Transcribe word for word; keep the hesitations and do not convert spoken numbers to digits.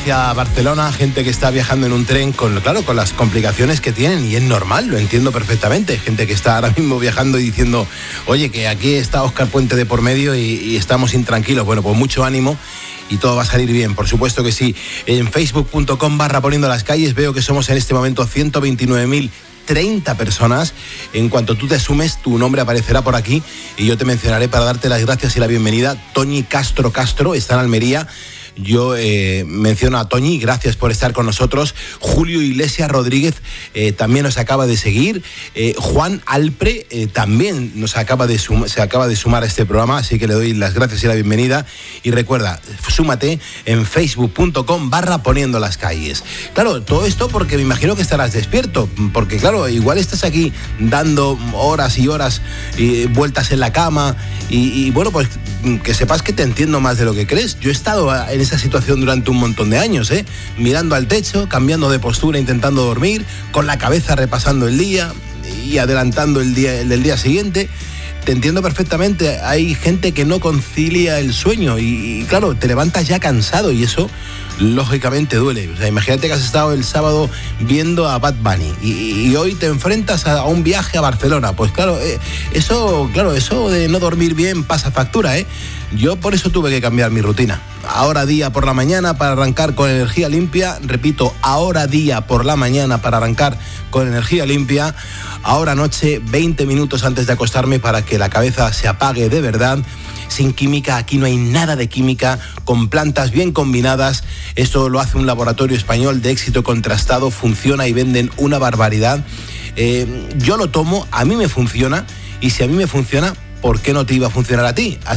viaje a Barcelona, gente que está viajando en un tren con, claro, con las complicaciones que tienen, y es normal, lo entiendo perfectamente. Gente que está ahora mismo viajando y diciendo, oye, que aquí está Óscar Puente de por medio y, y estamos intranquilos. Bueno, pues mucho ánimo y todo va a salir bien, por supuesto que sí. En facebook punto com barra poniendo las calles veo que somos en este momento ciento veintinueve mil treinta personas. En cuanto tú te sumes, tu nombre aparecerá por aquí y yo te mencionaré para darte las gracias y la bienvenida. Toñi Castro Castro está en Almería. Yo eh, menciono a Toñi, gracias por estar con nosotros. Julio Iglesias Rodríguez eh, también nos acaba de seguir. Eh, Juan Alpre eh, también nos acaba de sum- se acaba de sumar a este programa, así que le doy las gracias y la bienvenida. Y recuerda, súmate en facebook punto com barra poniendo las calles. Claro, todo esto porque me imagino que estarás despierto, porque claro, igual estás aquí dando horas y horas y vueltas en la cama y, y bueno, pues que sepas que te entiendo más de lo que crees. Yo he estado en esa situación durante un montón de años, ¿eh? Mirando al techo, cambiando de postura, intentando dormir, con la cabeza repasando el día y adelantando el día el del día siguiente. Te entiendo perfectamente. Hay gente que no concilia el sueño y, y claro, te levantas ya cansado y eso lógicamente duele. O sea, imagínate que has estado el sábado viendo a Bad Bunny y, y hoy te enfrentas a, a un viaje a Barcelona. Pues claro, eh, eso, claro, eso de no dormir bien pasa factura, ¿eh? Yo por eso tuve que cambiar mi rutina. Ahora día por la mañana para arrancar con energía limpia. Repito, ahora día por la mañana para arrancar con energía limpia. Ahora noche, veinte minutos antes de acostarme para que la cabeza se apague de verdad. Sin química, aquí no hay nada de química, con plantas bien combinadas. Esto lo hace un laboratorio español de éxito contrastado, funciona y venden una barbaridad. Eh, yo lo tomo, a mí me funciona, y si a mí me funciona, ¿por qué no te iba a funcionar a ti?